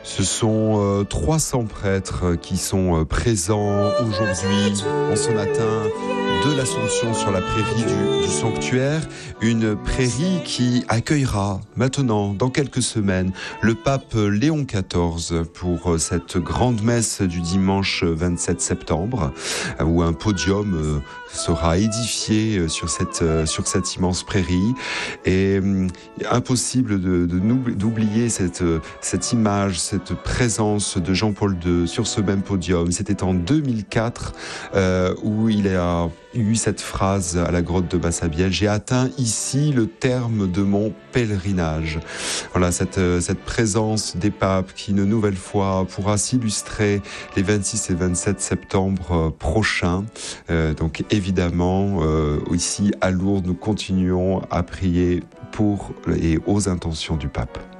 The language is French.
Ce sont 300 prêtres qui sont présents aujourd'hui, en ce matin, de l'Assomption sur la prairie du sanctuaire. Une prairie qui accueillera maintenant, dans quelques semaines, le pape Léon XIV pour cette grande messe du dimanche 27 septembre, où un podium sera édifié sur cette immense prairie. Et impossible d'oublier cette image, cette présence de Jean-Paul II sur ce même podium. C'était en 2004 où il a eu cette phrase à la grotte de Massabielle: j'ai atteint ici le terme de mon pèlerinage. Voilà, cette présence des papes qui, une nouvelle fois, pourra s'illustrer les 26 et 27 septembre prochains. Donc évidemment, ici à Lourdes, nous continuons à prier pour et aux intentions du pape.